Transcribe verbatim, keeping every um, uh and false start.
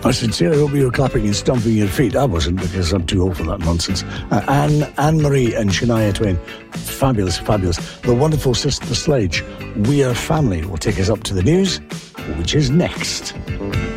I sincerely hope you were clapping and stomping your feet. I wasn't, because I'm too old for that nonsense. Uh, Anne, Anne-Marie and Shania Twain. Fabulous, fabulous. The wonderful Sister Sledge, We Are Family, will take us up to the news, which is next.